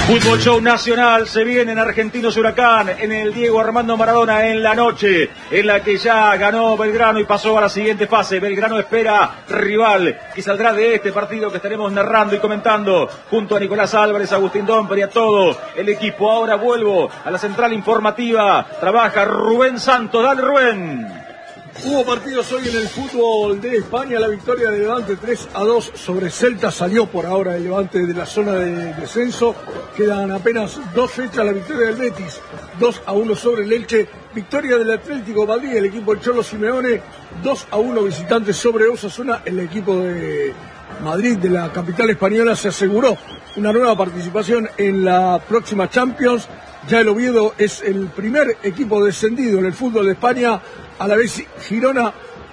Fútbol Show Nacional se viene en Argentinos Huracán, en el Diego Armando Maradona, en la noche en la que ya ganó Belgrano y pasó a la siguiente fase. Belgrano espera rival que saldrá de este partido que estaremos narrando y comentando junto a Nicolás Álvarez, Agustín Domper y a todo el equipo. Ahora vuelvo a la central informativa, trabaja Rubén Santos. Dale, Rubén. Hubo partidos hoy en el fútbol de España. La victoria de Levante 3-2 sobre Celta. Salió por ahora el Levante de la zona de descenso. Quedan apenas 2 fechas. La victoria del Betis 2-1 sobre el Elche. Victoria del Atlético Madrid, el equipo del Cholo Simeone 2-1 visitantes sobre Osasuna. El equipo de Madrid, de la capital española, se aseguró una nueva participación en la próxima Champions. Ya el Oviedo es el primer equipo descendido en el fútbol de España. A la vez Girona,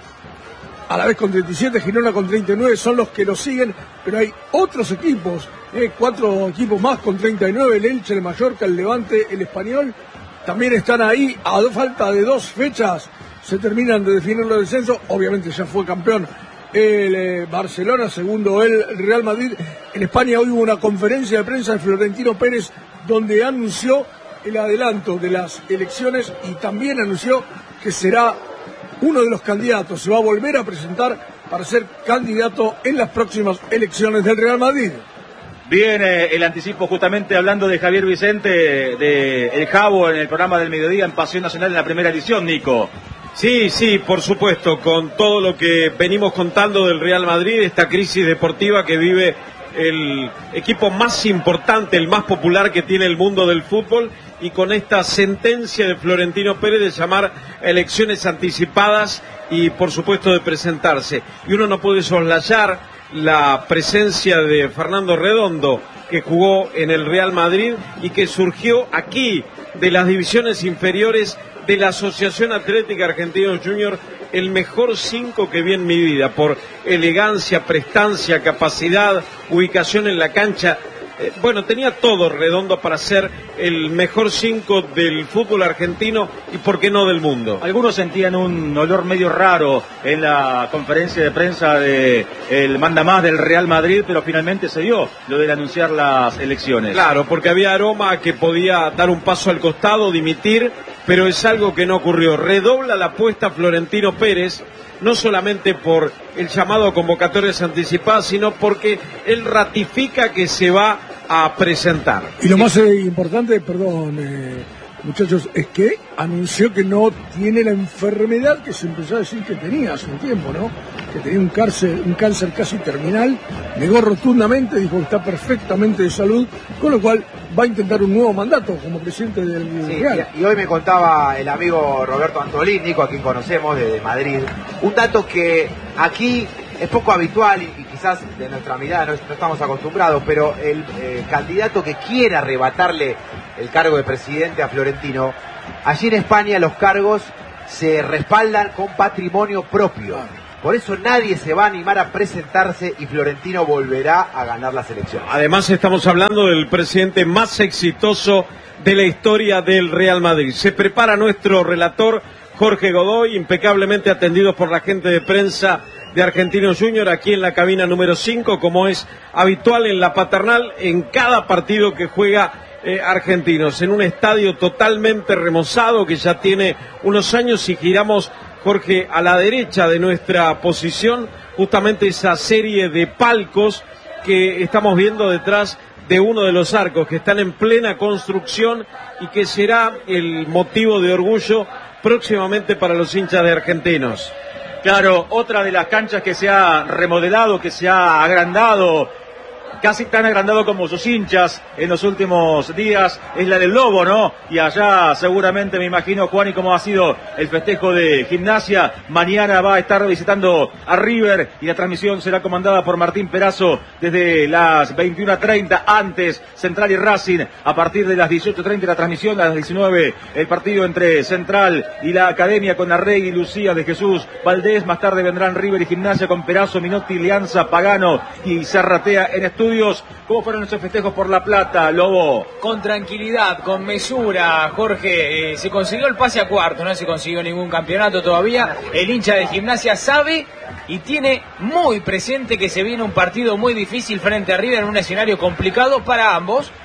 a la vez con 37, Girona con 39 son los que lo siguen, pero hay otros equipos, 4 equipos más con 39, el Elche, el Mallorca, el Levante, el Español, también están ahí. A falta de 2 fechas se terminan de definir los descensos. Obviamente ya fue campeón el Barcelona, segundo el Real Madrid. En España hoy hubo una conferencia de prensa de Florentino Pérez donde anunció el adelanto de las elecciones y también anunció que será uno de los candidatos, se va a volver a presentar para ser candidato en las próximas elecciones del Real Madrid. Viene el anticipo justamente hablando de Javier Vicente, de El Jabo en el programa del mediodía en Pasión Nacional en la primera edición, Nico. Sí, por supuesto, con todo lo que venimos contando del Real Madrid, esta crisis deportiva que vive el equipo más importante, el más popular que tiene el mundo del fútbol, y con esta sentencia de Florentino Pérez de llamar elecciones anticipadas y por supuesto de presentarse. Y uno no puede soslayar la presencia de Fernando Redondo, que jugó en el Real Madrid y que surgió aquí de las divisiones inferiores de la Asociación Atlética Argentinos Juniors, el mejor 5 que vi en mi vida, por elegancia, prestancia, capacidad, ubicación en la cancha. Bueno, tenía todo Redondo para ser el mejor 5 del fútbol argentino y por qué no del mundo. Algunos sentían un olor medio raro en la conferencia de prensa de el mandamás del Real Madrid, pero finalmente se dio lo de anunciar las elecciones. Claro, porque había aroma que podía dar un paso al costado, dimitir, pero es algo que no ocurrió. Redobla la apuesta Florentino Pérez, no solamente por el llamado a convocatorias anticipadas, sino porque él ratifica que se va a presentar. Y lo más importante, muchachos, es que anunció que no tiene la enfermedad que se empezó a decir que tenía hace un tiempo, ¿no? Que tenía un cáncer casi terminal. Negó rotundamente, dijo que está perfectamente de salud, con lo cual va a intentar un nuevo mandato como presidente del Real. Y hoy me contaba el amigo Roberto Antolín, Nico, a quien conocemos desde Madrid, un dato que aquí es poco habitual y quizás de nuestra mirada no estamos acostumbrados, pero el candidato que quiera arrebatarle el cargo de presidente a Florentino, allí en España los cargos se respaldan con patrimonio propio. Por eso nadie se va a animar a presentarse y Florentino volverá a ganar las elecciones. Además estamos hablando del presidente más exitoso de la historia del Real Madrid. Se prepara nuestro relator Jorge Godoy, impecablemente atendidos por la gente de prensa de Argentinos Juniors, aquí en la cabina número 5, como es habitual en la paternal, en cada partido que juega Argentinos, en un estadio totalmente remozado que ya tiene unos años. Y giramos, Jorge, a la derecha de nuestra posición, justamente esa serie de palcos que estamos viendo detrás de uno de los arcos, que están en plena construcción y que será el motivo de orgullo próximamente para los hinchas de Argentinos. Claro, otra de las canchas que se ha remodelado, que se ha agrandado, casi tan agrandado como sus hinchas en los últimos días, es la del Lobo, ¿no? Y allá seguramente me imagino, Juan, y cómo ha sido el festejo de Gimnasia. Mañana va a estar visitando a River y la transmisión será comandada por Martín Perazo desde las 21:30, antes Central y Racing, a partir de las 18:30 la transmisión, a las 19 el partido entre Central y la Academia con Arregui, Lucía de Jesús, Valdés. Más tarde vendrán River y Gimnasia con Perazo, Minotti, Lianza, Pagano y Zarratea en estudio. ¿Cómo fueron esos festejos por La Plata, Lobo? Con tranquilidad, con mesura, Jorge. Se consiguió el pase a cuarto, no se consiguió ningún campeonato todavía. El hincha de Gimnasia sabe y tiene muy presente que se viene un partido muy difícil frente a River en un escenario complicado para ambos.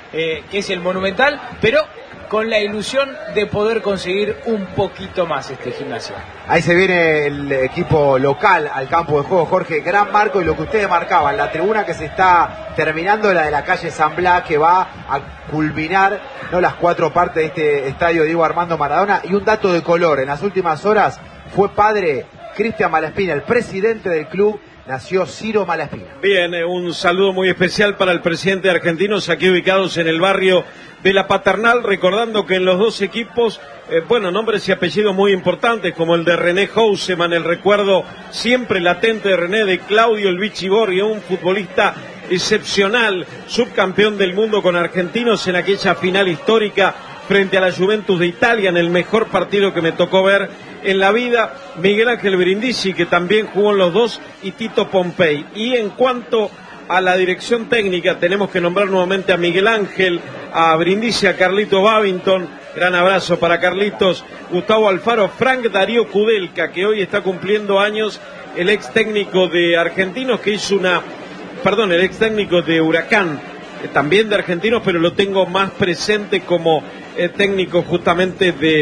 que es el Monumental, pero con la ilusión de poder conseguir un poquito más Gimnasia. Ahí se viene el equipo local al campo de juego, Jorge, gran marco, y lo que ustedes marcaban, la tribuna que se está terminando, la de la calle San Blas, que va a culminar, ¿no?, las 4 partes de este estadio Diego Armando Maradona. Y un dato de color, en las últimas horas fue padre Cristian Malaspina, el presidente del club. Nació Ciro Malaspina. Bien, un saludo muy especial para el presidente de Argentinos, aquí ubicados en el barrio de La Paternal, recordando que en los dos equipos, nombres y apellidos muy importantes, como el de René Houseman, el recuerdo siempre latente de René, de Claudio El Vichy Borghi, un futbolista excepcional, subcampeón del mundo con Argentinos en aquella final histórica frente a la Juventus de Italia, en el mejor partido que me tocó ver en la vida, Miguel Ángel Brindisi, que también jugó en los dos, y Tito Pompey. Y en cuanto a la dirección técnica, tenemos que nombrar nuevamente a Miguel Ángel, a Brindisi, a Carlito Babington, gran abrazo para Carlitos, Gustavo Alfaro, Frank Darío Kudelka, que hoy está cumpliendo años, el ex técnico de Argentinos, que hizo el ex técnico de Huracán, también de Argentinos, pero lo tengo más presente como técnico justamente de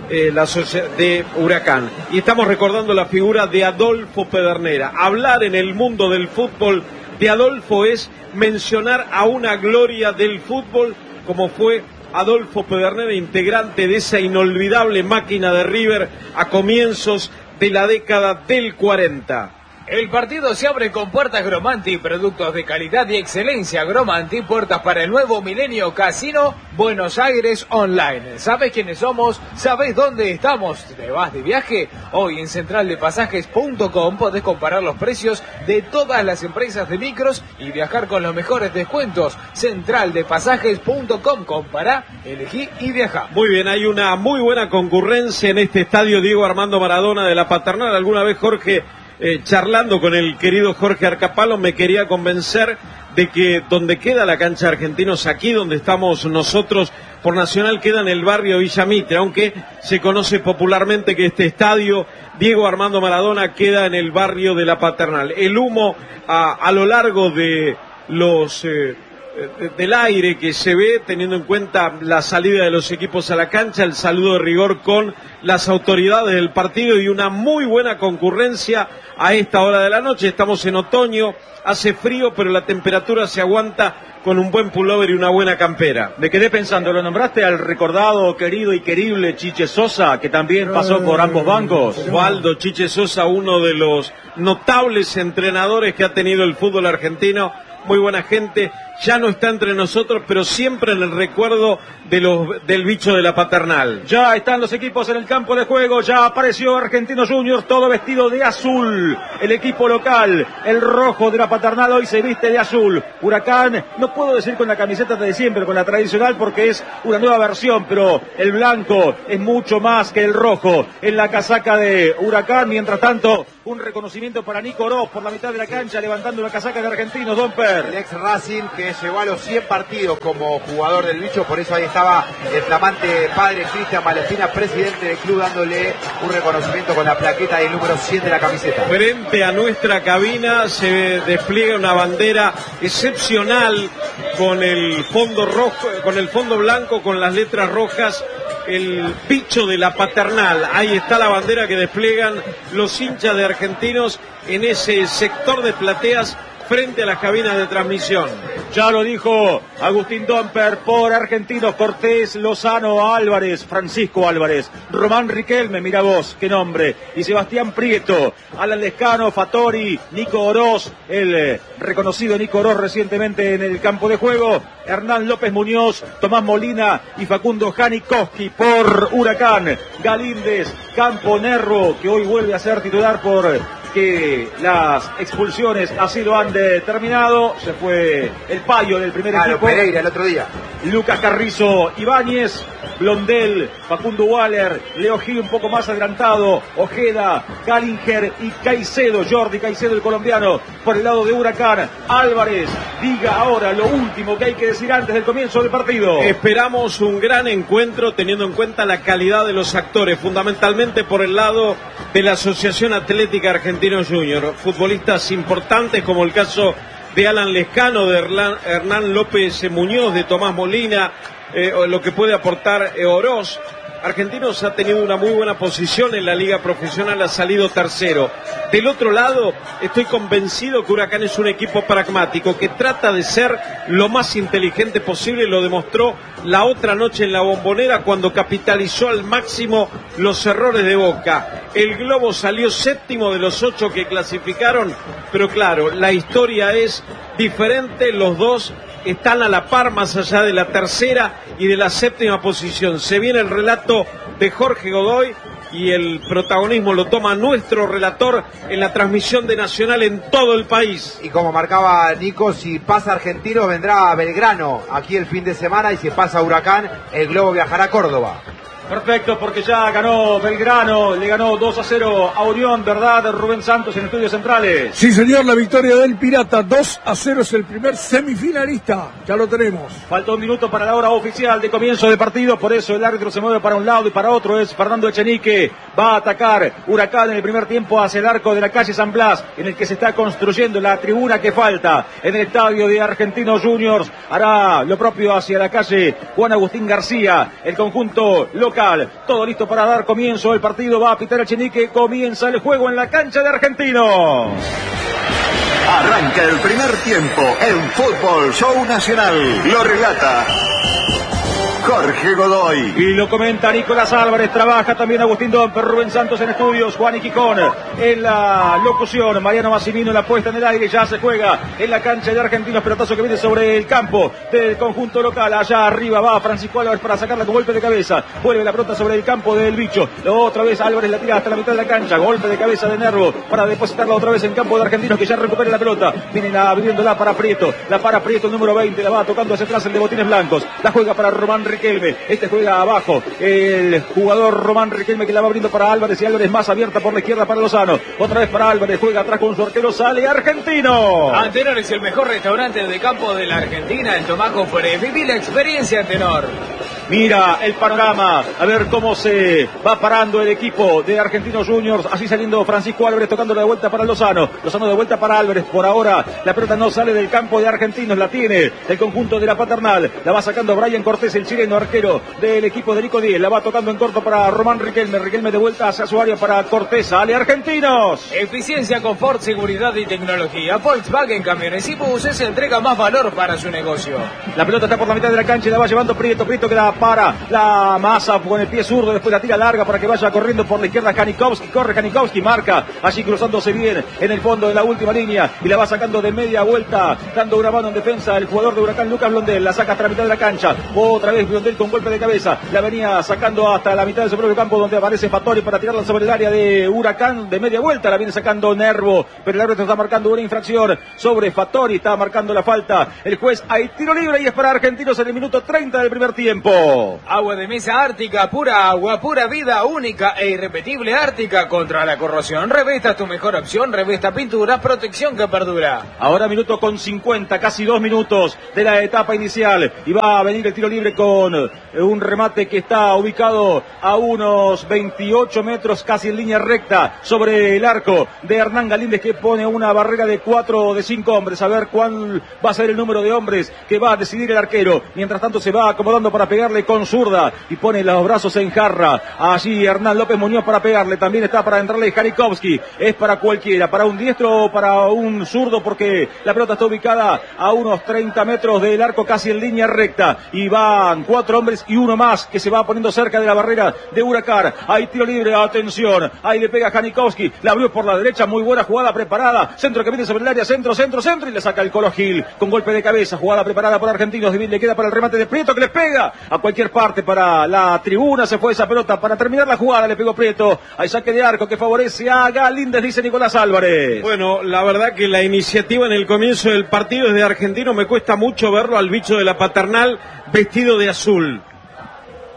de Huracán. Y estamos recordando la figura de Adolfo Pedernera. Hablar en el mundo del fútbol de Adolfo es mencionar a una gloria del fútbol como fue Adolfo Pedernera, integrante de esa inolvidable máquina de River a comienzos de la década del 40. El partido se abre con puertas Gromanti, productos de calidad y excelencia. Gromanti, puertas para el nuevo milenio. Casino Buenos Aires Online. ¿Sabes quiénes somos? ¿Sabés dónde estamos? ¿Te vas de viaje? Hoy en centraldepasajes.com podés comparar los precios de todas las empresas de micros y viajar con los mejores descuentos. Centraldepasajes.com. Compará, elegí y viajá. Muy bien, hay una muy buena concurrencia en este estadio Diego Armando Maradona de la Paternal. Alguna vez, Jorge, charlando con el querido Jorge Arcapalo, me quería convencer de que donde queda la cancha de Argentinos, aquí donde estamos nosotros por Nacional, queda en el barrio Villa Mitre, aunque se conoce popularmente que este estadio Diego Armando Maradona queda en el barrio de la Paternal. El humo a lo largo de los del aire que se ve, teniendo en cuenta la salida de los equipos a la cancha, el saludo de rigor con las autoridades del partido y una muy buena concurrencia a esta hora de la noche. Estamos en otoño, hace frío, pero la temperatura se aguanta con un buen pullover y una buena campera. Me quedé pensando, ¿lo nombraste al recordado, querido y querible Chiche Sosa, que también pasó por ambos bancos? Osvaldo Chiche Sosa, uno de los notables entrenadores que ha tenido el fútbol argentino, muy buena gente, ya no está entre nosotros, pero siempre en el recuerdo del bicho de la Paternal. Ya están los equipos en el campo de juego, ya apareció Argentinos Juniors, todo vestido de azul. El equipo local, el rojo de la Paternal, hoy se viste de azul. Huracán, no puedo decir con la camiseta de siempre, con la tradicional, porque es una nueva versión, pero el blanco es mucho más que el rojo en la casaca de Huracán. Mientras tanto, un reconocimiento para Nico Oroz por la mitad de la cancha, levantando la casaca de Argentinos, Don Per. El ex Racing, que llegó a los 100 partidos como jugador del bicho, por eso ahí estaba el flamante padre Cristian Malaspina, presidente del club, dándole un reconocimiento con la plaqueta y el número 100 de la camiseta. Frente a nuestra cabina se despliega una bandera excepcional con el fondo rojo, con el fondo blanco, con las letras rojas, el bicho de la Paternal. Ahí está la bandera que despliegan los hinchas de Argentinos en ese sector de plateas frente a las cabinas de transmisión. Ya lo dijo Agustín Domper por Argentinos: Cortés, Lozano, Álvarez, Francisco Álvarez, Román Riquelme, mira vos, qué nombre, y Sebastián Prieto, Alan Lescano, Fattori, Nico Oroz, el reconocido Nico Oroz recientemente en el campo de juego, Hernán López Muñoz, Tomás Molina y Facundo Janikowski por Huracán, Galíndez, Campo Nerro, que hoy vuelve a ser titular por que las expulsiones así lo han determinado. Se fue el payo del primer equipo, Pereira el otro día. Lucas Carrizo, Ibáñez, Blondel, Facundo Waller, Leo Gil un poco más adelantado, Ojeda, Gallinger y Caicedo, Jordi Caicedo, el colombiano, por el lado de Huracán. Álvarez, diga ahora lo último que hay que decir antes del comienzo del partido. Esperamos un gran encuentro teniendo en cuenta la calidad de los actores, fundamentalmente por el lado de la Asociación Atlética Argentinos Juniors, futbolistas importantes como el caso de Alan Lescano, de Hernán López Muñoz, de Tomás Molina, lo que puede aportar Oroz. Argentinos ha tenido una muy buena posición en la liga profesional, ha salido tercero. Del otro lado, estoy convencido que Huracán es un equipo pragmático, que trata de ser lo más inteligente posible, lo demostró la otra noche en la Bombonera cuando capitalizó al máximo los errores de Boca. El Globo salió séptimo de los 8 que clasificaron, pero claro, la historia es diferente, los dos están a la par más allá de la tercera y de la séptima posición. Se viene el relato de Jorge Godoy y el protagonismo lo toma nuestro relator en la transmisión de Nacional en todo el país. Y como marcaba Nico, si pasa Argentinos vendrá Belgrano aquí el fin de semana, y si pasa Huracán, el Globo viajará a Córdoba. Perfecto, porque ya ganó Belgrano, le ganó 2-0 a Unión, ¿verdad, Rubén Santos, en Estudios Centrales? Sí, señor, la victoria del Pirata, 2-0, es el primer semifinalista, ya lo tenemos. Falta un minuto para la hora oficial de comienzo de partido, por eso el árbitro se mueve para un lado y para otro, es Fernando Echenique, va a atacar Huracán en el primer tiempo hacia el arco de la calle San Blas, en el que se está construyendo la tribuna que falta en el estadio de Argentinos Juniors, hará lo propio hacia la calle Juan Agustín García, el conjunto local. Todo listo para dar comienzo el partido, va a pitar Echenique, comienza el juego en la cancha de Argentinos. Arranca el primer tiempo en Fútbol Show Nacional. Lo relata Jorge Godoy. Y lo comenta Nicolás Álvarez, trabaja también Agustín Domper, Rubén Santos en estudios, Juan Iquicón en la locución, Mariano Massimino en la puesta en el aire, ya se juega en la cancha de Argentinos, pelotazo que viene sobre el campo del conjunto local, allá arriba va Francisco Álvarez para sacarla con golpe de cabeza, vuelve la pelota sobre el campo del Bicho, otra vez Álvarez la tira hasta la mitad de la cancha, golpe de cabeza de Nervo para depositarla otra vez en campo de Argentinos, que ya recupera la pelota, viene abriéndola para Prieto, la para Prieto el número 20, la va tocando hacia atrás el de Botines Blancos, la juega para Román Riquelme, este juega abajo, el jugador Román Riquelme que la va abriendo para Álvarez, y Álvarez más abierta por la izquierda para Lozano, otra vez para Álvarez, juega atrás con su arquero, sale Argentino. Antenor es el mejor restaurante de campo de la Argentina, en Tomaco Pérez, viví la experiencia Antenor. Mira el panorama, a ver cómo se va parando el equipo de Argentinos Juniors, así saliendo Francisco Álvarez tocándole de vuelta para Lozano de vuelta para Álvarez, por ahora la pelota no sale del campo de Argentinos, la tiene el conjunto de la Paternal, la va sacando Brian Cortés, el chileno arquero del equipo de Nico Díez, la va tocando en corto para Román Riquelme, Riquelme de vuelta hacia su área para Cortés, sale Argentinos. Eficiencia, confort, seguridad y tecnología, Volkswagen Camiones y Buses entrega más valor para su negocio. La pelota está por la mitad de la cancha y la va llevando Prieto que la para la masa con el pie zurdo, después la tira larga para que vaya corriendo por la izquierda Janikowski, corre Janikowski, marca allí cruzándose bien en el fondo de la última línea y la va sacando de media vuelta, dando una mano en defensa el jugador de Huracán Lucas Blondel, la saca hasta la mitad de la cancha, otra vez Blondel con golpe de cabeza, la venía sacando hasta la mitad de su propio campo donde aparece Fattori para tirarla sobre el área de Huracán de media vuelta, la viene sacando Nervo, pero el árbitro está marcando una infracción sobre Fattori, está marcando la falta el juez, hay tiro libre y es para Argentinos en el minuto 30 del primer tiempo. Agua de mesa Ártica, pura agua, pura vida, única e irrepetible Ártica contra la corrosión. Revesta es tu mejor opción, Revesta Pintura, protección que perdura. Ahora minuto con 50, casi 2 minutos de la etapa inicial y va a venir el tiro libre con un remate que está ubicado a unos 28 metros, casi en línea recta sobre el arco de Hernán Galíndez, que pone una barrera de 4 o de 5 hombres, a ver cuál va a ser el número de hombres que va a decidir el arquero. Mientras tanto se va acomodando para pegarle con zurda y pone los brazos en jarra, allí Hernán López Muñoz para pegarle, también está para entrarle Janikowski, es para cualquiera, para un diestro o para un zurdo, porque la pelota está ubicada a unos 30 metros del arco, casi en línea recta, y van 4 hombres y uno más que se va poniendo cerca de la barrera de Huracán. Hay tiro libre, atención, ahí le pega Janikowski, la abrió por la derecha, muy buena jugada preparada, centro que viene sobre el área, centro, y le saca el Colo Gil con golpe de cabeza, jugada preparada por Argentinos, le queda para el remate de Prieto, que les pega a cualquier parte para la tribuna, se fue esa pelota para terminar la jugada, le pegó Prieto, hay saque de arco que favorece a Galíndez, dice Nicolás Álvarez. Bueno, la verdad que la iniciativa en el comienzo del partido es de Argentino, me cuesta mucho verlo al Bicho de la Paternal vestido de azul.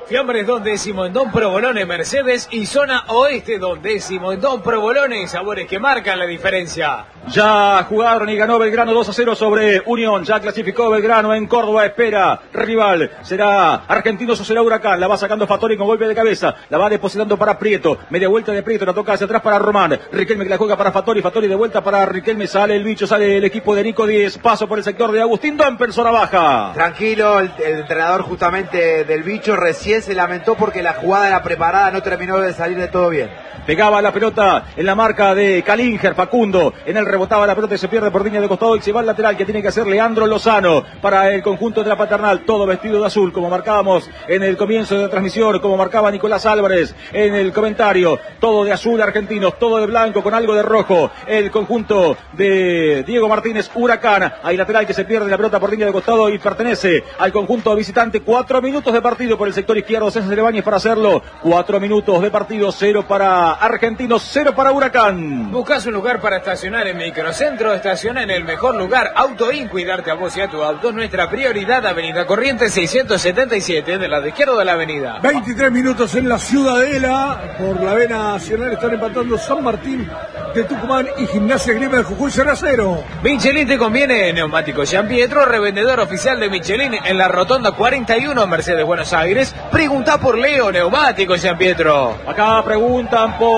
Fiambres Don Décimo en Don Provolone Mercedes y zona oeste Don Décimo en Don Provolone, sabores que marcan la diferencia. Ya jugaron y ganó Belgrano 2-0 sobre Unión. Ya clasificó Belgrano en Córdoba. Espera rival. ¿Será Argentinos o será Huracán? La va sacando Fattori con golpe de cabeza. La va depositando para Prieto. Media vuelta de Prieto. La toca hacia atrás para Román. Riquelme que la juega para Fattori. Fattori de vuelta para Riquelme. Sale el bicho. Sale el equipo de Nico Díez. Paso por el sector de Agustín Domper. Zona baja. Tranquilo, el entrenador justamente del bicho recién se lamentó porque la jugada era preparada. No terminó de salir de todo bien. Pegaba la pelota en la marca de Calinger, Facundo. En él rebotaba la pelota y se pierde por línea de costado y se va al lateral que tiene que hacer Leandro Lozano para el conjunto de la Paternal. Todo vestido de azul, como marcábamos en el comienzo de la transmisión, como marcaba Nicolás Álvarez en el comentario. Todo de azul argentinos, todo de blanco con algo de rojo. El conjunto de Diego Martínez, Huracán. Hay lateral que se pierde la pelota por línea de costado y pertenece al conjunto visitante. 4 minutos de partido por el sector izquierdo. César Ibáñez para hacerlo. 4 minutos de partido, 0 para Argentinos, 0 para Huracán. Buscas un lugar para estacionar en Microcentro, estaciona en el mejor lugar. Autoin, cuidarte a vos y a tu auto. Nuestra prioridad, Avenida Corrientes 677, de la de izquierda de la avenida. 23 minutos en la Ciudadela. Por la vena nacional están empatando San Martín de Tucumán y Gimnasia Grima de Jujuy 0-0. Michelin te conviene, Neumático Gian Pietro, revendedor oficial de Michelin en la Rotonda 41, Mercedes, Buenos Aires. Pregunta por Leo, Neumático Gian Pietro. Acá preguntan por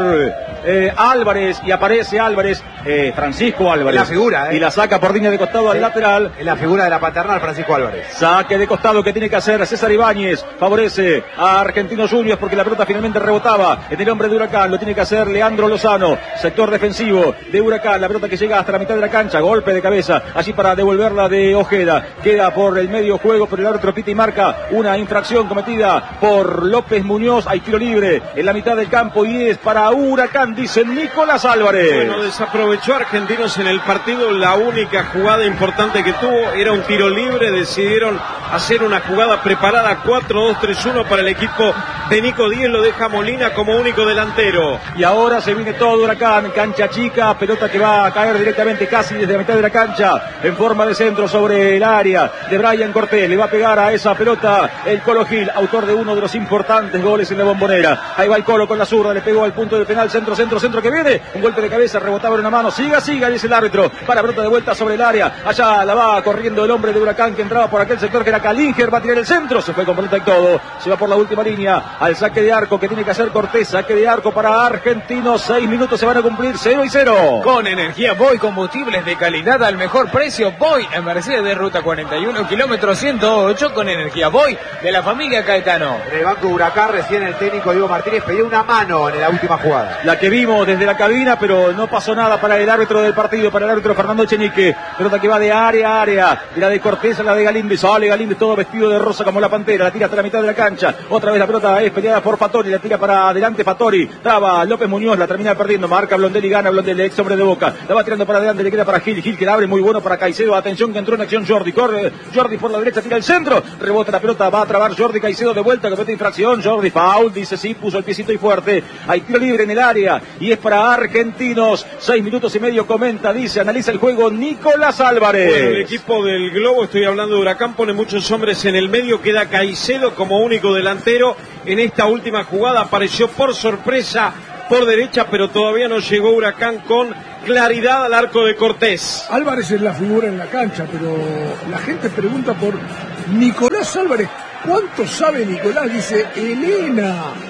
Álvarez y aparece Álvarez, Francisco Álvarez. La figura, y la saca por línea de costado al lateral. Es la figura de la Paternal, Francisco Álvarez. Saque de costado que tiene que hacer César Ibáñez. Favorece a Argentinos Juniors porque la pelota finalmente rebotaba en el hombre de Huracán. Lo tiene que hacer Leandro Lozano. Sector defensivo de Huracán. La pelota que llega hasta la mitad de la cancha. Golpe de cabeza. Allí para devolverla de Ojeda. Queda por el medio juego, pero el árbitro pita y marca una infracción cometida por López Muñoz. Hay tiro libre en la mitad del campo y es para Huracán, dice Nicolás Álvarez. Bueno, desaprovechó Argentinos en el partido. La única jugada importante que tuvo era un tiro libre. Decidieron hacer una jugada preparada 4-2-3-1 para el equipo de Nico Díez. Lo deja Molina como único delantero. Y ahora se viene todo Huracán, cancha chica, pelota que va a caer directamente casi desde la mitad de la cancha en forma de centro sobre el área de Brian Cortés. Le va a pegar a esa pelota el Colo Gil, autor de uno de los importantes goles en la Bombonera. Ahí va el Colo con la zurda, le pegó al punto del penal, centro que viene, un golpe de cabeza, rebotaba en una mano, siga, dice el árbitro, para pelota de vuelta sobre el área, allá la va corriendo el hombre de Huracán que entraba por aquel sector que era Calinger, va a tirar el centro, se fue con pelota y todo, se va por la última línea, al saque de arco que tiene que hacer Cortés, saque de arco para Argentinos, 6 minutos se van a cumplir, 0-0. Con energía Boy, combustibles de calidad al mejor precio, Boy en Mercedes de Ruta 41, kilómetro 108, con energía Boy de la familia Caetano. En el banco de Huracán recién el técnico Diego Martínez pidió una mano en la última jugada. La que vimos desde la cabina, pero no pasó nada para el árbitro del partido, para el árbitro Fernando Echenique. Pelota que va de área a área, de la de Cortés a la de Galíndez. Sale Galíndez todo vestido de rosa como la pantera, la tira hasta la mitad de la cancha. Otra vez la pelota es peleada por Fattori, la tira para adelante Fattori. Traba López Muñoz, la termina perdiendo. Marca Blondelli, gana Blondelli, ex hombre de Boca. La va tirando para adelante, le queda para Gil. Gil que la abre muy bueno para Caicedo. Atención que entró en acción Jordi. Corre Jordi por la derecha, tira el centro. Rebota la pelota, va a trabar Jordi Caicedo de vuelta, comete infracción. Jordi foul, dice sí, puso el piecito y fuerte. Hay tiro libre en el área y es para Argentinos. 6 minutos y medio, comenta, dice, analiza el juego Nicolás Álvarez. Bueno, el equipo del Globo, estoy hablando de Huracán, pone muchos hombres en el medio, queda Caicedo como único delantero. En esta última jugada apareció por sorpresa por derecha, pero todavía no llegó Huracán con claridad al arco de Cortés. Álvarez es la figura en la cancha, pero la gente pregunta por Nicolás Álvarez. ¿Cuánto sabe Nicolás? Dice Elena.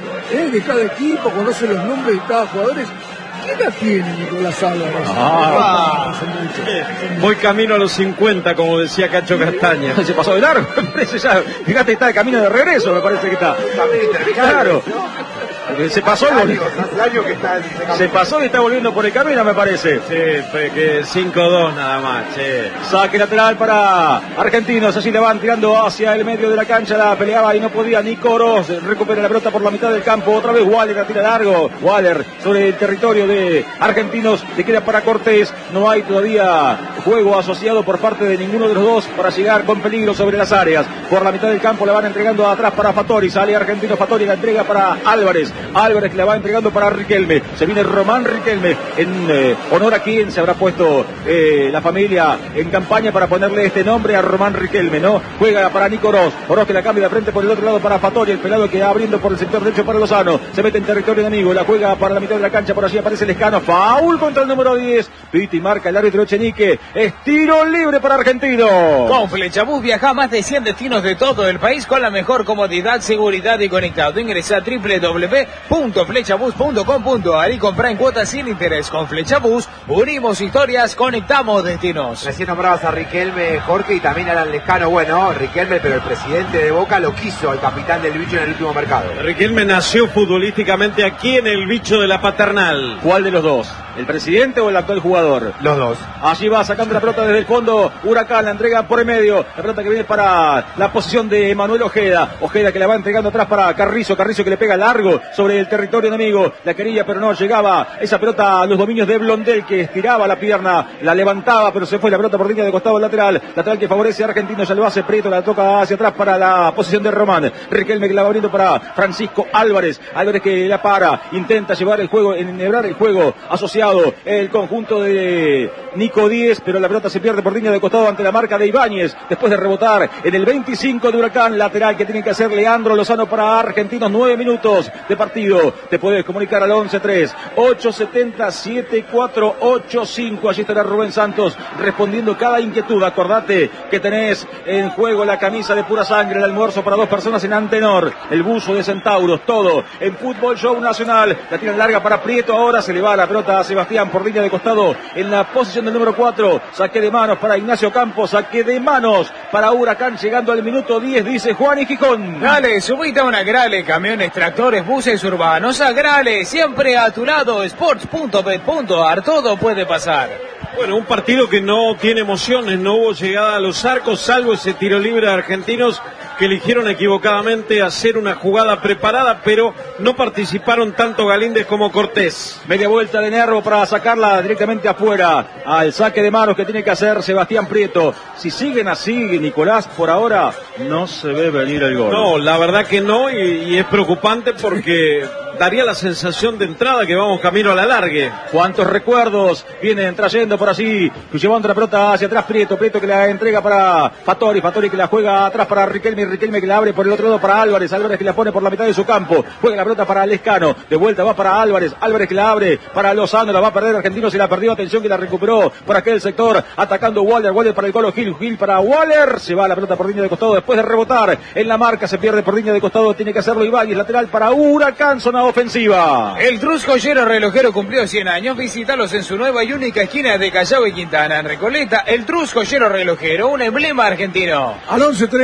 De cada equipo, conoce los nombres de cada jugador. ¿Qué edad tiene Nicolás Álvarez? Voy camino a los 50, como decía Cacho Castaña. Se pasó de largo, me parece ya. Fíjate, está de camino de regreso, me parece que está. Claro. Se pasó, se pasó y está volviendo por el camino, me parece. Sí, que 5-2 nada más. Sí. Saque lateral para Argentinos, así le van tirando hacia el medio de la cancha, la peleaba y no podía Nicoros, recupera la pelota por la mitad del campo, otra vez Waller, la tira largo, Waller sobre el territorio de Argentinos, le queda para Cortés, no hay todavía juego asociado por parte de ninguno de los dos para llegar con peligro sobre las áreas, por la mitad del campo le van entregando atrás para Fattori, sale Argentino, Fattori la entrega para Álvarez que la va entregando para para Riquelme. Se viene Román Riquelme. En honor a quien se habrá puesto la familia en campaña para ponerle este nombre a Román Riquelme, ¿no? Juega para Nico Oroz. Oroz que la cambia de frente por el otro lado para Fattori. El pelado que va abriendo por el sector derecho para Lozano. Se mete en territorio enemigo. La juega para la mitad de la cancha. Por allí aparece Lescano. Foul contra el número 10. Piti marca el árbitro Echenique. Es tiro libre para Argentino. Con Flechabús viaja a más de 100 destinos de todo el país con la mejor comodidad, seguridad y conectado. Ingresa a www.flechabús.com.ar y compra en cuotas sin interés. Con Flechabús unimos historias, conectamos destinos. Recién nombrabas a Riquelme, Jorge, y también a Lescano. Bueno, Riquelme, pero el presidente de Boca lo quiso, el capitán del Bicho, en el último mercado. Riquelme nació futbolísticamente aquí en el Bicho de la Paternal. ¿Cuál de los dos? ¿El presidente o el actual jugador? Los dos. Allí va sacando la pelota desde el fondo. Huracán la entrega por el medio. La pelota que viene para la posición de Manuel Ojeda. Ojeda que la va entregando atrás para Carrizo. Carrizo que le pega largo sobre el territorio enemigo. La quería pero no llegaba esa pelota a los dominios de Blondel, que estiraba la pierna, la levantaba pero se fue la pelota por línea de costado lateral. Lateral que favorece a Argentino. Ya lo hace Prieto. La toca hacia atrás para la posición de Román. Riquelme que la va abriendo para Francisco Álvarez. Álvarez que la para. Intenta llevar el juego, enhebrar el juego asociado. El conjunto de Nico Díez, pero la pelota se pierde por línea de costado ante la marca de Ibáñez, después de rebotar en el 25 de Huracán. Lateral que tiene que hacer Leandro Lozano para Argentinos. 9 minutos de partido. Te puedes comunicar al 11-3 870-7485. Allí estará Rubén Santos respondiendo cada inquietud. Acordate que tenés en juego la camisa de Pura Sangre, el almuerzo para 2 personas en Antenor, el buzo de Centauros, todo en Fútbol Show Nacional. La tira larga para Prieto. Ahora se le va la pelota a Sebastián por línea de costado en la posición del número 4. Saque de manos para Ignacio Campos. Saque de manos para Huracán llegando al minuto 10, dice Juan y Gijón. Grale, subite a una Grale, camiones, tractores, buses urbanos. A Grale, siempre a tu lado. Sports.bet.ar, todo puede pasar. Bueno, un partido que no tiene emociones, no hubo llegada a los arcos, salvo ese tiro libre de Argentinos que eligieron equivocadamente hacer una jugada preparada, pero no participaron tanto Galíndez como Cortés. Media vuelta de Nervo para sacarla directamente afuera, al saque de manos que tiene que hacer Sebastián Prieto. Si siguen así, Nicolás, por ahora no se ve venir el gol. No, la verdad que no, y es preocupante porque daría la sensación de entrada que vamos camino a la largue. Cuántos recuerdos vienen trayendo por allí, llevando la pelota hacia atrás Prieto que la entrega para Fattori que la juega atrás para Riquelme que la abre por el otro lado para Álvarez que la pone por la mitad de su campo, juega la pelota para Lescano, de vuelta va para Álvarez que la abre para Lozano, la va a perder Argentino, se la perdió, atención que la recuperó por aquel sector, atacando Waller para el Colo Gil para Waller, se va la pelota por línea de costado, después de rebotar en la marca, se pierde por línea de costado, tiene que hacerlo Ibáñez, lateral para Huracán, zona ofensiva. El Trus Joyero Relojero cumplió 100 años, visítalos en su nueva y única esquina de Callao y Quintana, en Recoleta. El Trus Joyero Relojero, un emblema argentino. Al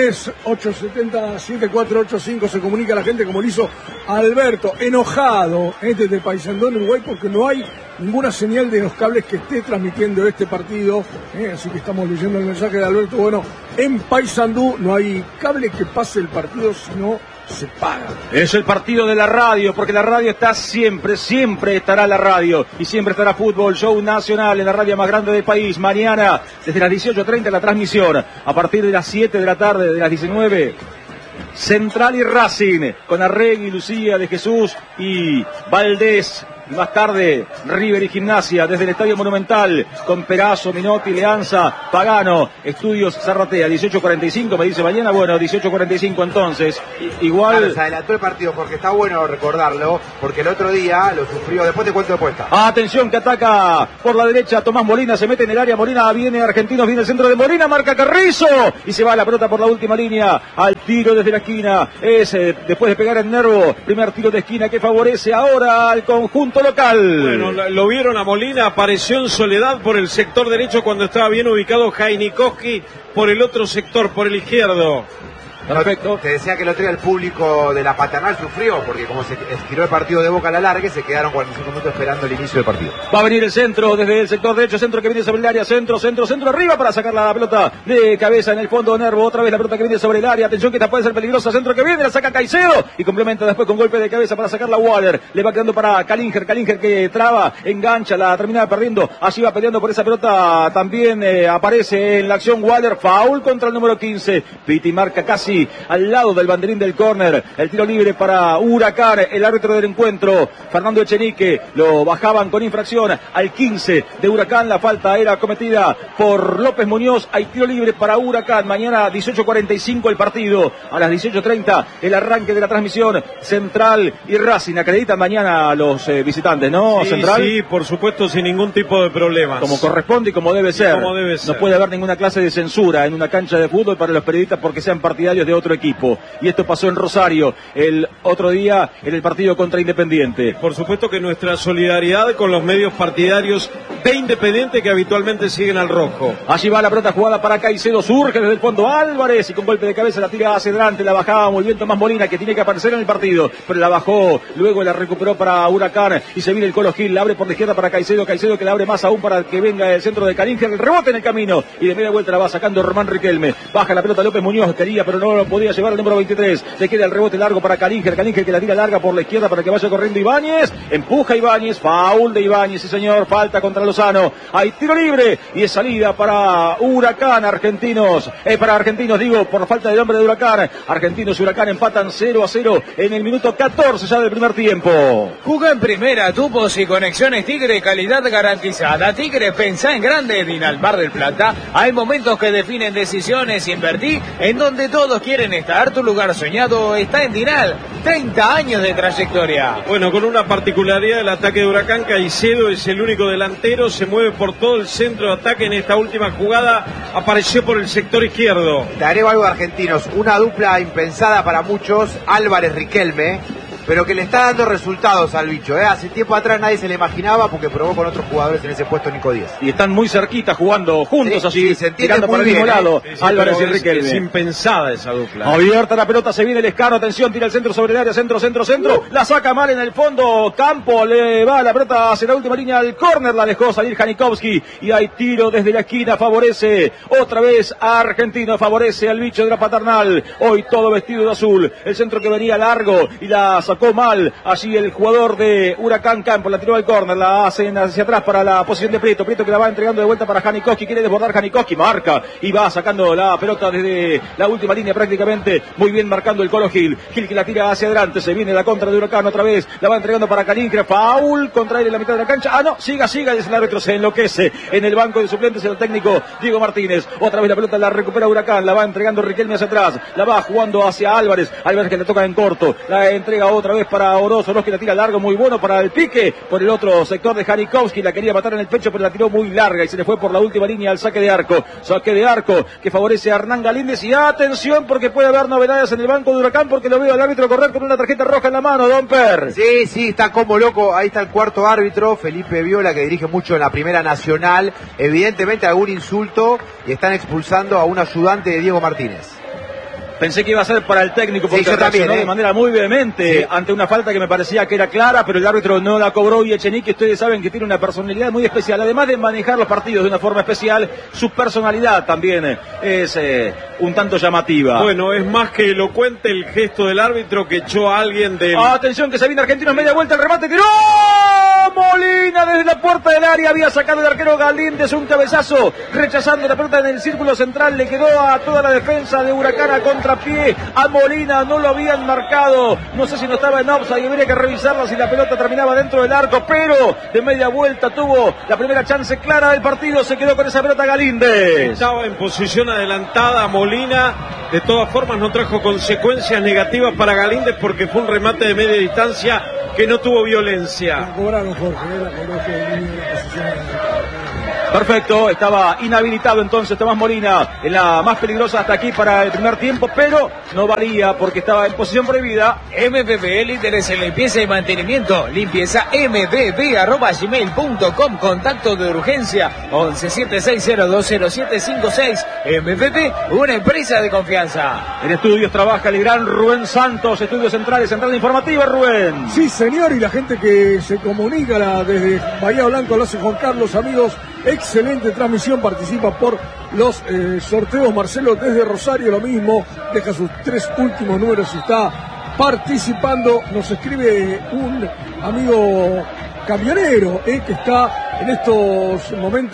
11-3-870-7485 se comunica la gente, como lo hizo Alberto, enojado desde Paysandú en Uruguay porque no hay ninguna señal de los cables que esté transmitiendo este partido, así que estamos leyendo el mensaje de Alberto. Bueno, en Paysandú no hay cable que pase el partido, sino se paga. Es el partido de la radio, porque la radio está siempre estará la radio, y siempre estará Fútbol Show Nacional en la radio más grande del país. Mañana, desde las 18:30 la transmisión, a partir de las 7 de la tarde, de las 19, Central y Racing, con Arregui, Lucía de Jesús y Valdés. Y más tarde, River y Gimnasia, desde el Estadio Monumental, con Perazo, Minotti, Leanza, Pagano, Estudios Zarratea, 18:45, me dice mañana, bueno, 18:45 entonces, igual... Claro, se adelantó el partido, porque está bueno recordarlo, porque el otro día lo sufrió, después te cuento de puesta. Atención que ataca por la derecha Tomás Molina, se mete en el área, Molina viene Argentinos, viene el centro de Molina, marca Carrizo, y se va la pelota por la última línea, al tiro desde la esquina, después de pegar en Nervo, primer tiro de esquina que favorece ahora al conjunto local. Bueno, lo vieron a Molina, apareció en soledad por el sector derecho cuando estaba bien ubicado Jainikowski por el otro sector, por el izquierdo. Perfecto. Te decía que el otro día el público de la Paternal sufrió, porque como se estiró el partido de Boca a la larga, se quedaron 45 minutos esperando el inicio del partido. Va a venir el centro desde el sector derecho, centro que viene sobre el área, centro arriba para sacar la pelota de cabeza en el fondo Nervo, otra vez la pelota que viene sobre el área, atención que esta puede ser peligrosa, centro que viene, la saca Caicedo y complementa después con golpe de cabeza para sacarla Waller, le va quedando para Kalinger que traba, engancha, la termina perdiendo, allí va peleando por esa pelota, también aparece en la acción Waller, foul contra el número 15, Piti marca casi casi al lado del banderín del córner. El tiro libre para Huracán, el árbitro del encuentro, Fernando Echenique, lo bajaban con infracción al 15 de Huracán. La falta era cometida por López Muñoz. Hay tiro libre para Huracán. Mañana 18:45 el partido. A las 18:30 el arranque de la transmisión. Central y Racing acreditan mañana a los visitantes, ¿no? Sí, Central. Sí, por supuesto, sin ningún tipo de problemas. Como corresponde y como debe ser. Como debe ser. No puede haber ninguna clase de censura en una cancha de fútbol para los periodistas porque sean partidarios de otro equipo. Y esto pasó en Rosario el otro día en el partido contra Independiente. Por supuesto que nuestra solidaridad con los medios partidarios de Independiente que habitualmente siguen al rojo. Allí va la pelota jugada para Caicedo, surge desde el fondo Álvarez y con golpe de cabeza la tira hacia adelante, la bajaba muy bien Tomás Molina, que tiene que aparecer en el partido, pero la bajó, luego la recuperó para Huracán y se viene el Colo Gil, la abre por la izquierda para Caicedo que la abre más aún para que venga el centro de Carínger, el rebote en el camino y de media vuelta la va sacando Román Riquelme, baja la pelota López Muñoz, quería pero no lo podía llevar el número 23, le queda el rebote largo para Carínger que la tira larga por la izquierda para que vaya corriendo Ibáñez, empuja Ibáñez, foul de Ibáñez, sí señor, falta contra Lozano, hay tiro libre y es salida para Huracán, para argentinos digo, por falta del hombre de Huracán. Argentinos y Huracán empatan 0-0 en el minuto 14 ya del primer tiempo. Juega en primera, tubos y conexiones Tigre, calidad garantizada. Tigre, pensá en grande. Dinalmar del Plata, hay momentos que definen decisiones. Invertí en donde todos quieren estar. Tu lugar soñado está en Dinal. 30 años de trayectoria. Bueno, con una particularidad del ataque de Huracán, Caicedo es el único delantero, se mueve por todo el centro de ataque. En esta última jugada apareció por el sector izquierdo. Te agrego algo de Argentinos, una dupla impensada para muchos, Álvarez-Riquelme, pero que le está dando resultados al bicho. Hace tiempo atrás nadie se le imaginaba porque probó con otros jugadores en ese puesto Nico Díaz. Y están muy cerquita jugando juntos, sí, así, sí, tirando para el mismo lado, Álvarez y Riquelme. Es impensada esa dupla. Abierta la pelota, se viene el Escano, atención, tira el centro sobre el área, centro, la saca mal en el fondo, Campo, le va la pelota hacia la última línea al córner, la dejó salir Janikowski, y hay tiro desde la esquina, favorece otra vez a Argentino, favorece al bicho de la Paternal, hoy todo vestido de azul, el centro que venía largo, y la sacó mal, allí el jugador de Huracán Campo, la tiró al córner, la hacen hacia atrás para la posición de Prieto que la va entregando de vuelta para Janikowski, quiere desbordar Janikowski, marca, y va sacando la pelota desde la última línea prácticamente, muy bien marcando el Colo Gil que la tira hacia adelante, se viene la contra de Huracán otra vez, la va entregando para Carínger, foul contra él en la mitad de la cancha, siga, dice el árbitro, se enloquece en el banco de suplentes el técnico Diego Martínez, otra vez la pelota la recupera Huracán, la va entregando Riquelme hacia atrás, la va jugando hacia Álvarez que le toca en corto, la entrega otra vez para Oroz que la tira largo, muy bueno para el pique, por el otro sector de Janikowski, la quería matar en el pecho pero la tiró muy larga y se le fue por la última línea al saque de arco que favorece a Hernán Galíndez y atención porque puede haber novedades en el banco de Huracán porque lo veo al árbitro correr con una tarjeta roja en la mano, Don Per. Sí, está como loco, ahí está el cuarto árbitro, Felipe Viola, que dirige mucho en la Primera Nacional, evidentemente algún insulto y están expulsando a un ayudante de Diego Martínez. Pensé que iba a ser para el técnico porque sí, reaccionó de manera muy vehemente ante una falta que me parecía que era clara, pero el árbitro no la cobró y Echenique, ustedes saben que tiene una personalidad muy especial, además de manejar los partidos de una forma especial, su personalidad también es un tanto llamativa. Bueno, es más que elocuente el gesto del árbitro que echó a alguien del... Atención que se viene Argentinos, media vuelta, el remate, tiró Molina desde la puerta del área, había sacado el arquero Galíndez un cabezazo, rechazando la pelota en el círculo central, le quedó a toda la defensa de Huracán a contrapié, a Molina no lo habían marcado, no sé si no estaba en offside, habría que revisarlo si la pelota terminaba dentro del arco, pero de media vuelta tuvo la primera chance clara del partido, se quedó con esa pelota Galíndez. Estaba en posición adelantada Molina, de todas formas no trajo consecuencias negativas para Galíndez porque fue un remate de media distancia que no tuvo violencia. La cobraron, Jorge, la cobró en la posición. Perfecto, estaba inhabilitado entonces Tomás Molina en la más peligrosa hasta aquí para el primer tiempo, pero no valía porque estaba en posición prohibida. MBB, líderes en limpieza y mantenimiento. Limpieza mbb@gmail.com. Contacto de urgencia 1176020756. MBB, una empresa de confianza. En estudios trabaja el gran Rubén Santos, estudios centrales, central informativa, Rubén. Sí, señor, y la gente que se comunica desde Bahía Blanca lo hace Juan Carlos, amigos. Excelente transmisión, participa por los sorteos. Marcelo desde Rosario, lo mismo, deja sus 3 últimos números y está participando. Nos escribe un amigo camionero que está en estos momentos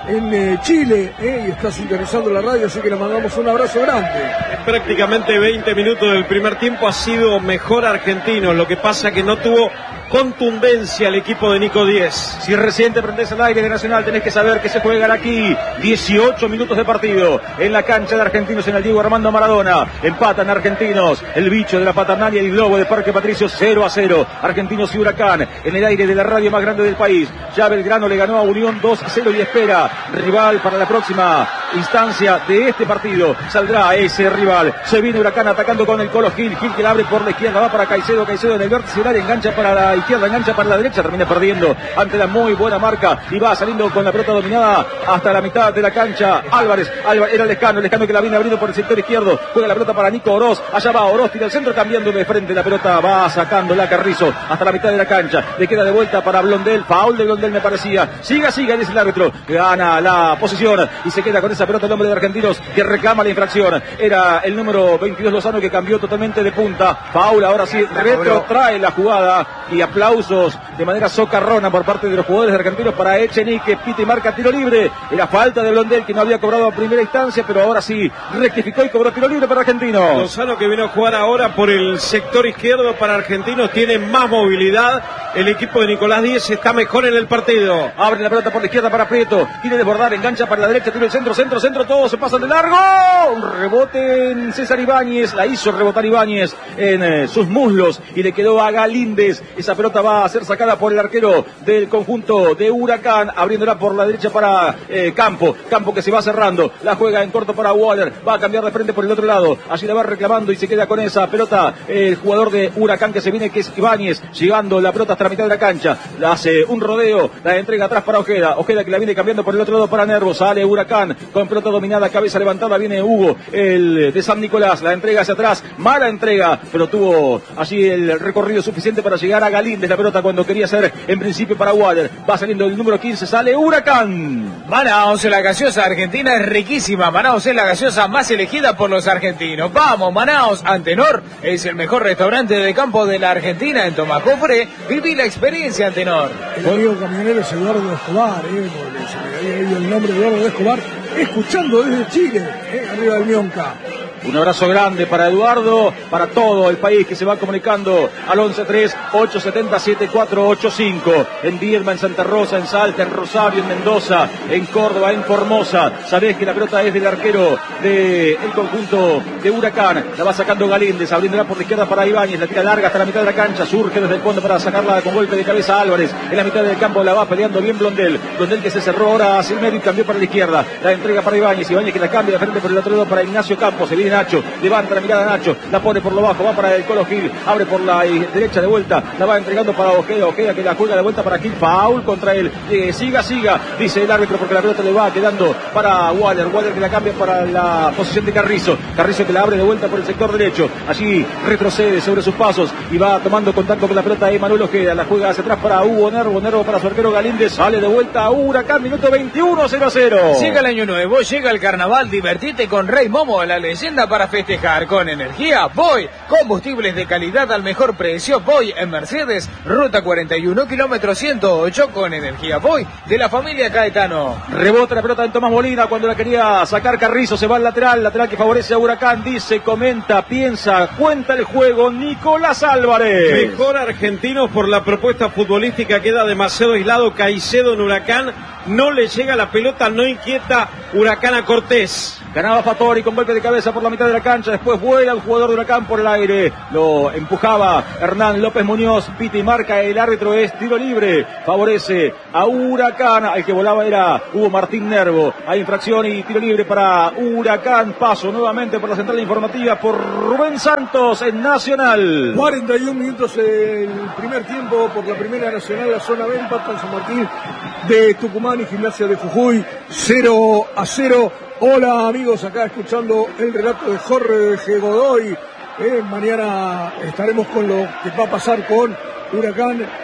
en Chile, y está sintonizando la radio, así que le mandamos un abrazo grande. Prácticamente 20 minutos del primer tiempo ha sido mejor Argentinos, lo que pasa que no tuvo contundencia el equipo de Nico Díez. Si recién te prendés al aire de Nacional, tenés que saber que se juegan aquí 18 minutos de partido en la cancha de Argentinos en el Diego Armando Maradona. Empatan Argentinos, el bicho de la Paternal y el Globo de Parque Patricio 0-0. Argentinos y Huracán en el aire de la radio más grande del país. Ya Belgrano le ganó a Unión 2-0 y espera rival para la próxima instancia de este partido. Saldrá ese rival. Se viene Huracán atacando con el Colo Gil. Gil que la abre por la izquierda, va para Caicedo. Caicedo en el vértice del área, engancha para la izquierda, engancha para la derecha, termina perdiendo ante la muy buena marca y va saliendo con la pelota dominada hasta la mitad de la cancha. Álvarez era el Lescano que la viene abriendo por el sector izquierdo, juega la pelota para Nico Oroz, allá va Oroz, tira el centro cambiando de frente, la pelota va sacándola Carrizo hasta la mitad de la cancha, le queda de vuelta para Blondel, foul de Blondel me parecía, siga, dice el árbitro, gana la posición y se queda con esa pelota el hombre de Argentinos que reclama la infracción, era el número 22 Lozano que cambió totalmente de punta, foul, ahora sí retrotrae la jugada y aplausos de manera socarrona por parte de los jugadores argentinos para Echenique, pita y marca tiro libre. Era falta de Blondel que no había cobrado a primera instancia, pero ahora sí rectificó y cobró tiro libre para Argentinos. Lozano que vino a jugar ahora por el sector izquierdo para Argentinos, tiene más movilidad. El equipo de Nicolás Díez está mejor en el partido. Abre la pelota por la izquierda para Prieto, quiere desbordar, engancha para la derecha, tira el centro, todos se pasan de largo. Un rebote en César Ibáñez, la hizo rebotar Ibáñez en sus muslos y le quedó a Galíndez. Esa pelota va a ser sacada por el arquero del conjunto de Huracán, abriéndola por la derecha para Campo que se va cerrando, la juega en corto para Waller, va a cambiar de frente por el otro lado, allí la va reclamando y se queda con esa pelota el jugador de Huracán que se viene, que es Ibáñez, llegando la pelota hasta la mitad de la cancha, la hace un rodeo, la entrega atrás para Ojeda que la viene cambiando por el otro lado para Nervo, sale Huracán con pelota dominada, cabeza levantada, viene Hugo, el de San Nicolás, la entrega hacia atrás, mala entrega, pero tuvo allí el recorrido suficiente para llegar a Galíndez, la pelota cuando quería ser en principio para Waller, va saliendo el número 15, sale Huracán. Manaos, la gaseosa argentina es riquísima. Manaos es la gaseosa más elegida por los argentinos. Vamos, Manaos. Antenor es el mejor restaurante de campo de la Argentina en Tomás Jofre. Viví la experiencia, Antenor. El amigo camionero es Eduardo Escobar, se me había ido el nombre de Eduardo Escobar, escuchando desde Chile, arriba del Mionca. Un abrazo grande para Eduardo, para todo el país que se va comunicando al 11-3-870-7485. En Viedma, en Santa Rosa, en Salta, en Rosario, en Mendoza, en Córdoba, en Formosa. Sabés que la pelota es del arquero del conjunto de Huracán. La va sacando Galíndez, abriéndola por la izquierda para Ibáñez. La tira larga hasta la mitad de la cancha. Surge desde el fondo para sacarla con golpe de cabeza Álvarez. En la mitad del campo la va peleando bien Blondel. Blondel que se cerró ahora hacia el medio y cambió para la izquierda. La entrega para Ibáñez. Ibáñez que la cambia de frente por el otro lado para Ignacio Campos. Se viene Nacho, levanta la mirada Nacho, la pone por lo bajo, va para el Colo Gil, abre por la derecha de vuelta, la va entregando para Ojeda que la juega de vuelta para Gil, foul contra él, siga, dice el árbitro porque la pelota le va quedando para Waller que la cambia para la posición de Carrizo que la abre de vuelta por el sector derecho, allí retrocede sobre sus pasos y va tomando contacto con la pelota de Emanuel Ojeda, la juega hacia atrás para Hugo Nervo para su arquero Galíndez, sale de vuelta a Huracán, minuto 21, 0-0. Llega el año nuevo, llega el carnaval, divertite con Rey Momo, la leyenda para festejar con energía. Voy, combustibles de calidad al mejor precio. Voy en Mercedes, ruta 41, kilómetro 108 con energía. Voy de la familia Caetano. Rebota la pelota en Tomás Molina cuando la quería sacar Carrizo, se va al lateral que favorece a Huracán, dice, comenta, piensa, cuenta el juego Nicolás Álvarez. Mejor Argentinos por la propuesta futbolística, queda demasiado aislado Caicedo en Huracán, no le llega la pelota, no inquieta Huracán a Cortés. Ganaba Fattori con golpe de cabeza por la mitad de la cancha, después vuela un jugador de Huracán por el aire, lo empujaba Hernán López Muñoz, pita y marca, el árbitro es tiro libre, favorece a Huracán, el que volaba era Hugo Martín Nervo, hay infracción y tiro libre para Huracán, paso nuevamente por la central informativa por Rubén Santos en Nacional. 41 minutos el primer tiempo por la Primera Nacional, la zona B, empatan San Martín de Tucumán y Gimnasia de Jujuy, 0-0. Hola amigos, acá escuchando el relato de Jorge Godoy. Mañana estaremos con lo que va a pasar con Huracán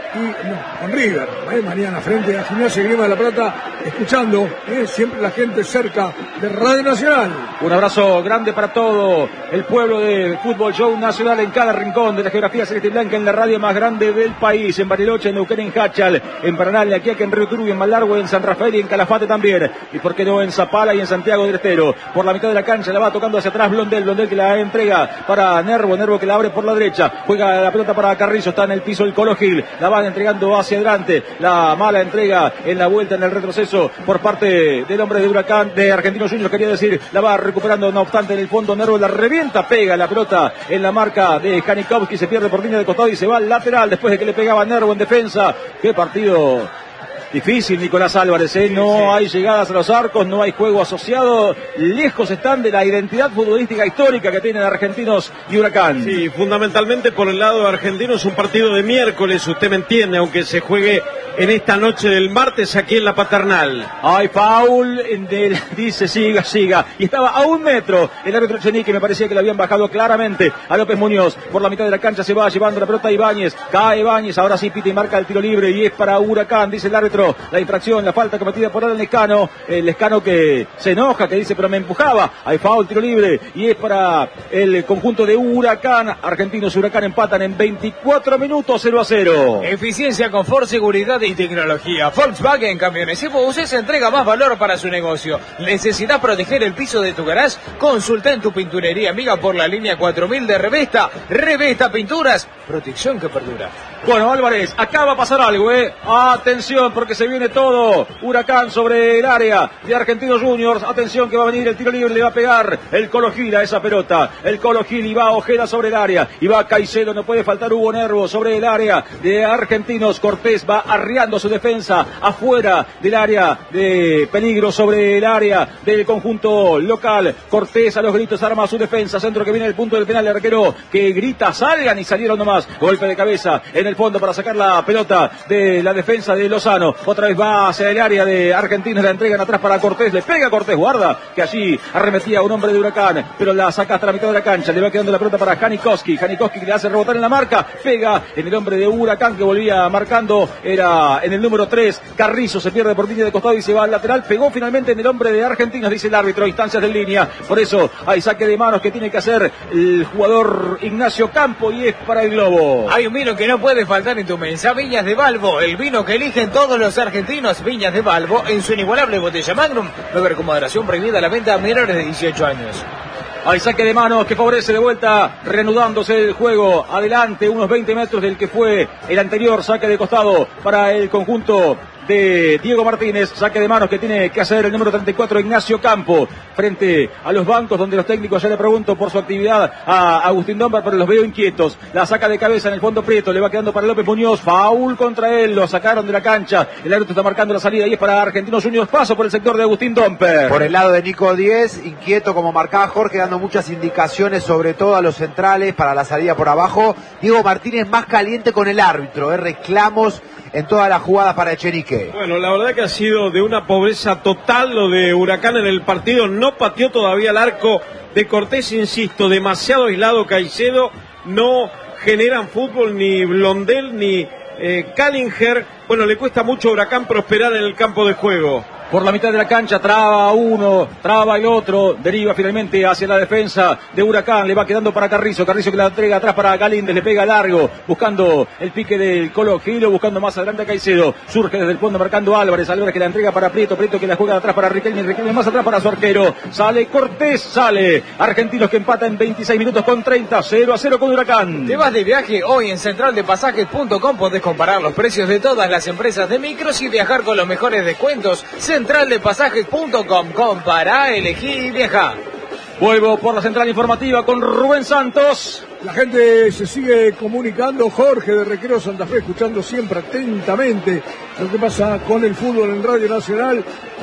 con River, mañana frente a Gimnasia y Grima de la Plata, escuchando siempre la gente cerca de Radio Nacional. Un abrazo grande para todo el pueblo de Fútbol Show Nacional en cada rincón de la geografía celeste y blanca, en la radio más grande del país, en Bariloche, en Neuquén, en Hachal, en Paraná, en Aquiaca, en Río Turbio, en Malargüe, en San Rafael y en Calafate también, y por qué no en Zapala y en Santiago del Estero. Por la mitad de la cancha la va tocando hacia atrás Blondel que la entrega para Nervo que la abre por la derecha, juega la pelota para Carrizo, está en el piso el Colo Gil, la van entregando hacia adelante, la mala entrega en la vuelta, en el retroceso por parte del hombre de Huracán, de Argentinos Juniors, quería decir, la va recuperando, no obstante en el fondo Nervo la revienta, pega la pelota en la marca de Janikowski, se pierde por línea de costado y se va al lateral después de que le pegaba Nervo en defensa. Qué partido difícil, Nicolás Álvarez, no hay llegadas a los arcos, no hay juego asociado, lejos están de la identidad futbolística histórica que tienen Argentinos y Huracán. Sí, fundamentalmente por el lado de Argentinos, un partido de miércoles, usted me entiende, aunque se juegue en esta noche del martes aquí en la Paternal. Hay foul, dice siga, y estaba a 1 metro el árbitro Echenique, me parecía que le habían bajado claramente a López Muñoz. Por la mitad de la cancha se va llevando la pelota Ibáñez, cae Ibáñez, ahora sí pita y marca el tiro libre y es para Huracán, dice el árbitro. La infracción, la falta cometida por Alan Lescano, el Lescano que se enoja, que dice pero me empujaba, hay foul, tiro libre y es para el conjunto de Huracán. Argentinos y Huracán empatan en 24 minutos 0-0. Eficiencia, confort, seguridad y tecnología. Volkswagen Camiones y Buses entrega más valor para su negocio. ¿Necesitas proteger el piso de tu garage? Consulta en tu pinturería amiga por la línea 4000 de Revesta. Revesta Pinturas, protección que perdura. Bueno, Álvarez, acá va a pasar algo, atención porque se viene todo. Huracán sobre el área de Argentinos Juniors. Atención que va a venir el tiro libre, le va a pegar el Colo Gil a esa pelota. El Colo Gil y va Ojeda sobre el área. Y va Caicedo, no puede faltar Hugo Nervo sobre el área de Argentinos. Cortés va arriando su defensa afuera del área de peligro sobre el área del conjunto local. Cortés a los gritos arma su defensa. Centro que viene el punto del penal, el arquero que grita salgan y salieron nomás. Golpe de cabeza en el fondo para sacar la pelota de la defensa de Lozano. Otra vez va hacia el área de Argentinos, la entregan atrás para Cortés, le pega Cortés, guarda que allí arremetía un hombre de Huracán, pero la saca hasta la mitad de la cancha, le va quedando la pelota para Janikowski que le hace rebotar en la marca, pega en el hombre de Huracán que volvía marcando, era en el número 3, Carrizo se pierde por línea de costado y se va al lateral, pegó finalmente en el hombre de Argentinos, dice el árbitro, instancias de línea, por eso hay saque de manos que tiene que hacer el jugador Ignacio Campo y es para el Globo. Hay un vino que no puede faltar en tu mesa, Viñas de Balbo, el vino que eligen todos los argentinos. Viñas de Balbo en su inigualable botella Magnum, beber con moderación, prohibida la venta a menores de 18 años. Hay saque de manos que favorece de vuelta, reanudándose el juego, adelante unos 20 metros del que fue el anterior saque de costado para el conjunto de Diego Martínez, saque de manos que tiene que hacer el número 34 Ignacio Campo frente a los bancos donde los técnicos, ya le pregunto por su actividad a Agustín Dombar, pero los veo inquietos, la saca de cabeza en el fondo Prieto, le va quedando para López Muñoz, foul contra él, lo sacaron de la cancha, el árbitro está marcando la salida y es para Argentinos Juniors, paso por el sector de Agustín Domper. Por el lado de Nico Díez, inquieto como marcaba Jorge, dando muchas indicaciones sobre todo a los centrales para la salida por abajo. Diego Martínez más caliente con el árbitro, reclamos en todas las jugadas para Echenique. Bueno, la verdad que ha sido de una pobreza total lo de Huracán en el partido, no pateó todavía el arco de Cortés, insisto, demasiado aislado Caicedo, no generan fútbol ni Blondel ni Callinger, bueno, le cuesta mucho a Huracán prosperar en el campo de juego. Por la mitad de la cancha, traba uno, traba el otro, deriva finalmente hacia la defensa de Huracán, le va quedando para Carrizo que la entrega atrás para Galíndez, le pega largo, buscando el pique del Colo Gilo, buscando más adelante a Caicedo, surge desde el fondo marcando Álvarez que la entrega para Prieto que la juega atrás para Riquelme más atrás para su arquero, sale Cortés, sale Argentinos que empata en 26 minutos con 30, 0-0 con Huracán. ¿Te vas de viaje? Hoy en centraldepasajes.com podés comparar los precios de todas las empresas de micros y viajar con los mejores descuentos. Centraldepasajes.com, compara, elegí y viaja. Vuelvo por la central informativa con Rubén Santos. La gente se sigue comunicando. Jorge de Recreo Santa Fe, escuchando siempre atentamente lo que pasa con el fútbol en Radio Nacional.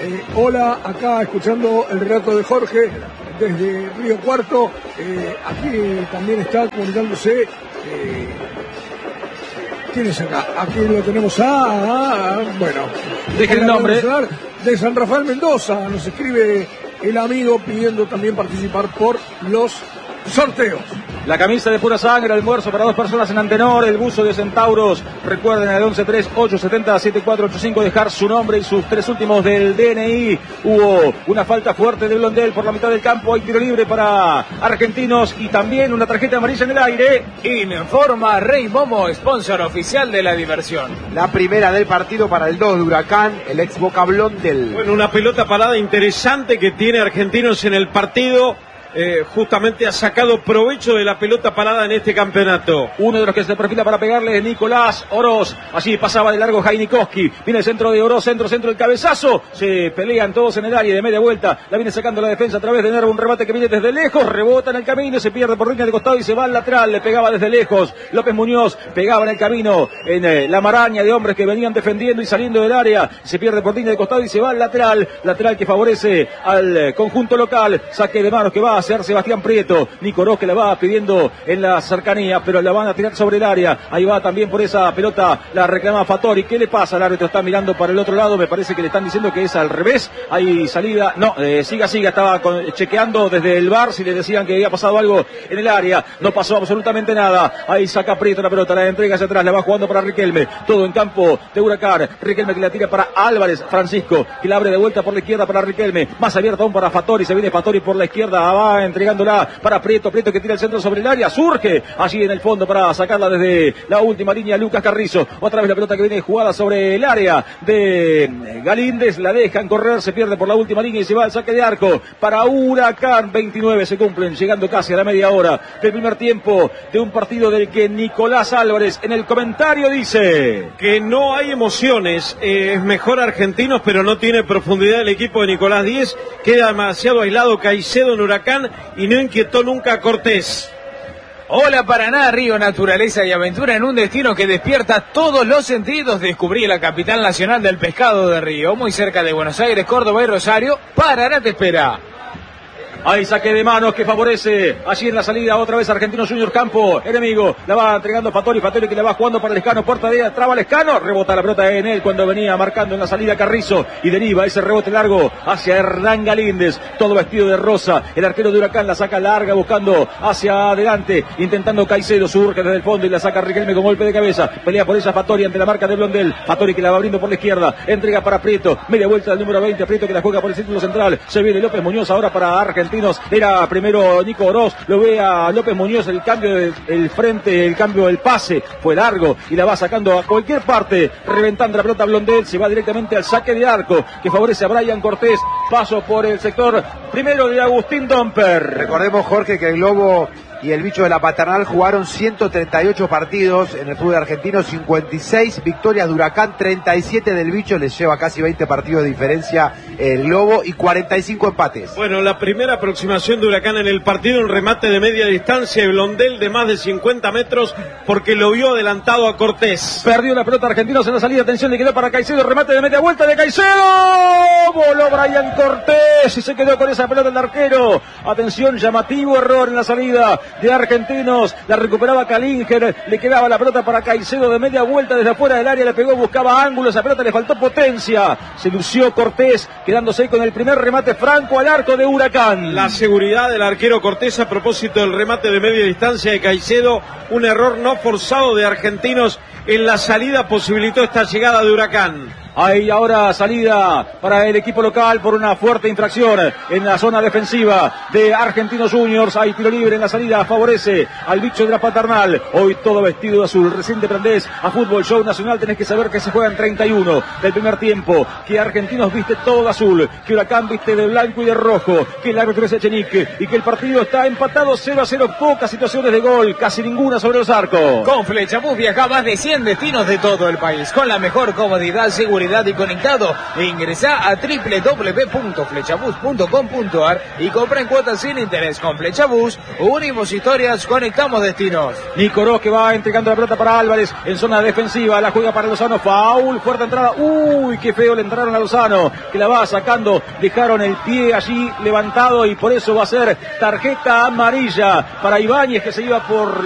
Hola, acá escuchando el relato de Jorge desde Río Cuarto. Aquí también está comunicándose. ¿Quién es acá? Aquí lo tenemos bueno. Dejen el nombre. De San Rafael Mendoza. Nos escribe el amigo pidiendo también participar por los sorteos. La camisa de pura sangre, almuerzo para 2 personas en Antenor, el buzo de Centauros. Recuerden el 1138707485 dejar su nombre y sus 3 últimos del DNI. Hubo una falta fuerte de Blondel por la mitad del campo. Hay tiro libre para Argentinos y también una tarjeta amarilla en el aire. Informa Rey Momo, sponsor oficial de la diversión. La primera del partido para el 2 de Huracán, el ex Boca Blondel. Bueno, una pelota parada interesante que tiene Argentinos en el partido. Justamente ha sacado provecho de la pelota parada en este campeonato. Uno de los que se perfila para pegarle es Nicolás Oroz. Allí pasaba de largo Jainikowski. Viene el centro de Oroz, centro, el cabezazo. Se pelean todos en el área de media vuelta. La viene sacando la defensa a través de Nervo. Un rebate que viene desde lejos. Rebota en el camino. Se pierde por línea de costado y se va al lateral. Le pegaba desde lejos. López Muñoz pegaba en el camino. En la maraña de hombres que venían defendiendo y saliendo del área. Se pierde por línea de costado y se va al lateral. Lateral que favorece al conjunto local. Saque de manos que va a hacer Sebastián Prieto. Nico Oroz que la va pidiendo en la cercanía, pero la van a tirar sobre el área. Ahí va también por esa pelota, la reclama Fattori. ¿Qué le pasa? El árbitro está mirando para el otro lado. Me parece que le están diciendo que es al revés. Hay salida. No, siga. Estaba chequeando desde el VAR si le decían que había pasado algo en el área. No pasó absolutamente nada. Ahí saca Prieto la pelota, la entrega hacia atrás, la va jugando para Riquelme. Todo en campo de Huracán. Riquelme que la tira para Álvarez. Francisco que la abre de vuelta por la izquierda para Riquelme. Más abierta aún para Fattori. Se viene Fattori por la izquierda. Va entregándola para Prieto que tira el centro sobre el área. Surge allí en el fondo para sacarla desde la última línea Lucas Carrizo. Otra vez la pelota que viene jugada sobre el área de Galíndez. La dejan correr. Se pierde por la última línea y se va al saque de arco para Huracán. 29 se cumplen, llegando casi a la media hora del primer tiempo de un partido del que Nicolás Álvarez en el comentario dice que no hay emociones. Es mejor Argentinos, pero no tiene profundidad el equipo de Nicolás Díez. Queda demasiado aislado Caicedo en Huracán y no inquietó nunca a Cortés. Hola Paraná, río, naturaleza y aventura en un destino que despierta todos los sentidos. Descubrí la capital nacional del pescado de Río, muy cerca de Buenos Aires, Córdoba y Rosario. Paraná te espera. Hay saque de manos que favorece allí en la salida otra vez Argentinos Junior campo enemigo. La va entregando Fattori que la va jugando para Lescano. Puerta de traba Lescano. Rebota la pelota en él cuando venía marcando en la salida Carrizo. Y deriva ese rebote largo hacia Hernán Galíndez. Todo vestido de rosa. El arquero de Huracán la saca larga buscando hacia adelante. Intentando Caicedo. Surge desde el fondo y la saca Riquelme con golpe de cabeza. Pelea por ella Fattori ante la marca de Blondel. Fattori que la va abriendo por la izquierda. Entrega para Prieto. Media vuelta del número 20. Prieto que la juega por el círculo central. Se viene López Muñoz ahora para Argentinos. Era primero Nico Oroz, lo ve a López Muñoz, el cambio del frente, el cambio del pase fue largo y la va sacando a cualquier parte, reventando la pelota Blondel, se va directamente al saque de arco que favorece a Brian Cortés. Paso por el sector primero de Agustín Domper. Recordemos, Jorge, que el Globo y el Bicho de la Paternal jugaron 138 partidos en el fútbol argentino, 56 victorias de Huracán, 37 del Bicho, les lleva casi 20 partidos de diferencia el Globo y 45 empates. Bueno, la primera aproximación de Huracán en el partido, un remate de media distancia de Blondel de más de 50 metros porque lo vio adelantado a Cortés. Perdió la pelota Argentinos en la salida, atención, le quedó para Caicedo, remate de media vuelta de Caicedo, voló Brian Cortés y se quedó con esa pelota el arquero. Atención, llamativo error en la salida de Argentinos, la recuperaba Kalinger, le quedaba la pelota para Caicedo de media vuelta desde afuera del área, le pegó, buscaba ángulo, esa pelota le faltó potencia, se lució Cortés, quedándose con el primer remate franco al arco de Huracán. La seguridad del arquero Cortés a propósito del remate de media distancia de Caicedo, un error no forzado de Argentinos en la salida posibilitó esta llegada de Huracán. Hay ahora salida para el equipo local por una fuerte infracción en la zona defensiva de Argentinos Juniors. Hay tiro libre en la salida, favorece al Bicho de la Paternal. Hoy todo vestido de azul. Recién te prendés a Fútbol Show Nacional, tenés que saber que se juegan 31 del primer tiempo, que Argentinos viste todo de azul, que Huracán viste de blanco y de rojo, que el árbitro es Echenique y que el partido está empatado 0-0. Pocas situaciones de gol, casi ninguna sobre los arcos. Con Flechabús viaja a más de 100 destinos de todo el país, con la mejor comodidad, seguridad y conectado. Ingresá a www.flechabus.com.ar y compra en cuotas sin interés. Con Flechabús, unimos historias, conectamos destinos. Nico Oroz que va entregando la pelota para Álvarez en zona defensiva, la juega para Lozano, foul, fuerte entrada, uy, qué feo le entraron a Lozano, que la va sacando, dejaron el pie allí levantado y por eso va a ser tarjeta amarilla para Ibáñez, que se iba por